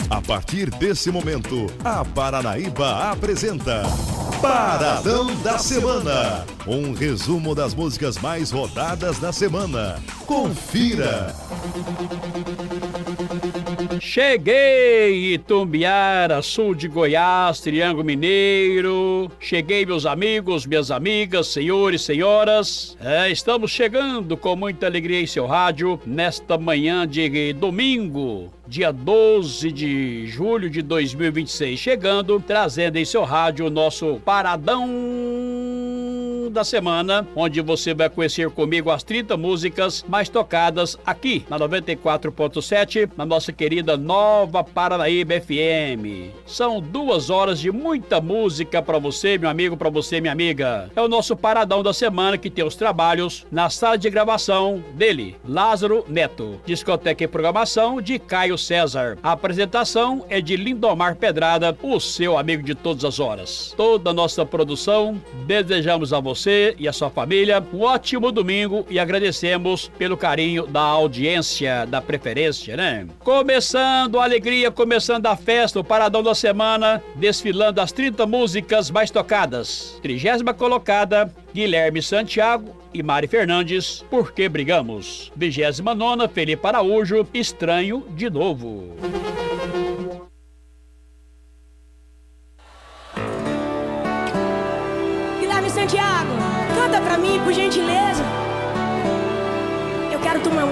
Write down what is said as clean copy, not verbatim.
A partir desse momento, a Paranaíba apresenta Paradão da Semana. Um resumo das músicas mais rodadas da semana. Confira! Cheguei, Itumbiara, sul de Goiás, Triângulo Mineiro. Cheguei, meus amigos, minhas amigas, senhores, senhoras. Estamos chegando com muita alegria em seu rádio nesta manhã de domingo, dia 12 de julho de 2026. Chegando, trazendo em seu rádio o nosso Paradão da Semana, onde você vai conhecer comigo as 30 músicas mais tocadas aqui na 94.7, na nossa querida Nova Paranaíba FM. São 2 horas de muita música para você, meu amigo, para você, minha amiga. É o nosso Paradão da Semana, que tem os trabalhos na sala de gravação dele, Lázaro Neto. Discoteca e programação de Caio César. A apresentação é de Lindomar Pedrada, o seu amigo de todas as horas. Toda a nossa produção, desejamos a você e a sua família um ótimo domingo e agradecemos pelo carinho da audiência, da preferência, né? Começando a alegria, começando a festa, o Paradão da Semana, desfilando as 30 músicas mais tocadas. 30ª colocada, Guilherme Santiago e Mari Fernandes, Por Que Brigamos? 29ª, Felipe Araújo, Estranho de Novo. Santiago, canta pra mim, por gentileza. Eu quero tomar